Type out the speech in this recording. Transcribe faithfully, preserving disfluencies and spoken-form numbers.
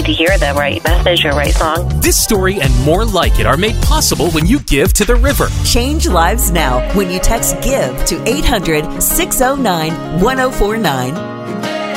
to hear the right message or right song. This story and more like it are made possible when you give to the river. Change lives now when you text GIVE to eight hundred, six oh nine, one oh four nine.